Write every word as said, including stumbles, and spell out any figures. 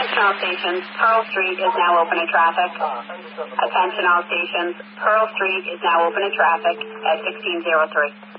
Attention all stations, Pearl Street is now open to traffic. Attention all stations, Pearl Street is now open to traffic at sixteen oh three.